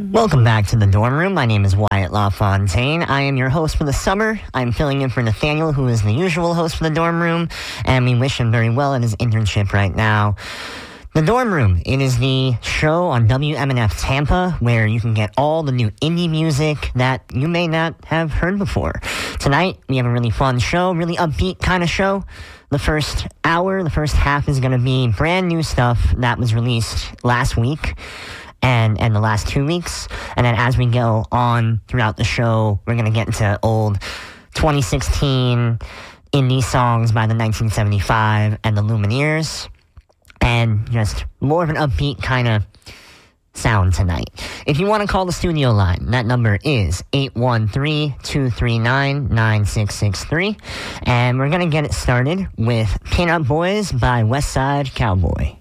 Welcome back to the dorm room. My name is Wyatt LaFontaine. I am your host for the summer. I'm filling in for Nathaniel, who is the usual host for the dorm room, and we wish him very well in his internship right now. The Dorm Room, it is the show on WMNF Tampa where you can get all the new indie music that you may not have heard before. Tonight, we have a really fun show, really upbeat kind of show. The first hour, the first half is going to be brand new stuff that was released last week and the last 2 weeks. And then as we go on throughout the show, we're going to get into old 2016 indie songs by the 1975 and the Lumineers. And just more of an upbeat kind of sound tonight. If you want to call the studio line, that number is 813-239-9663. And we're going to get it started with Pin Up Boys by West Side Cowboy.